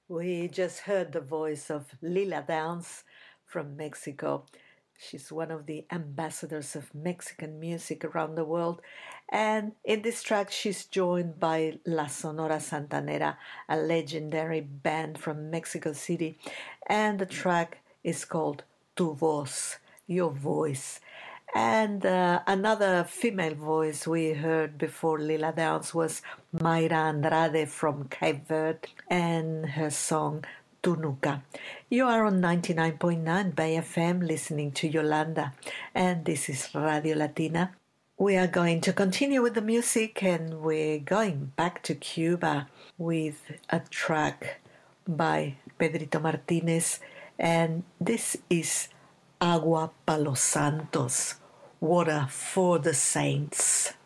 We just heard the voice of Lila Downs from Mexico. She's one of the ambassadors of Mexican music around the world. And in this track, she's joined by La Sonora Santanera, a legendary band from Mexico City. And the track is called Tu Voz, Your Voice. And another female voice we heard before Lila Downs was Mayra Andrade from Cape Verde and her song Tunuca. You are on 99.9 Bay FM listening to Yolanda, and this is Radio Latina. We are going to continue with the music, and we're going back to Cuba with a track by Pedrito Martinez, and this is Agua pa los Santos, water for the saints.